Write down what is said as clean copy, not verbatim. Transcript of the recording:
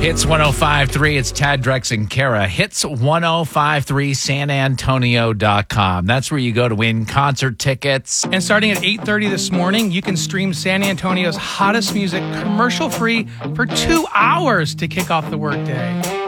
Hits 105.3, it's Tad, Drex, and Kara. Hits 105.3 sanantonio.com. That's where you go to win concert tickets. And starting at 8:30 this morning, you can stream San Antonio's hottest music commercial-free for 2 hours to kick off the workday.